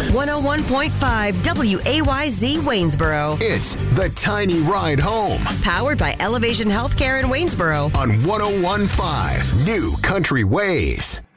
101.5 WAYZ Waynesboro. It's The Tiny Ride Home Powered by Elevation Healthcare in Waynesboro. on 101.5 New Country Ways.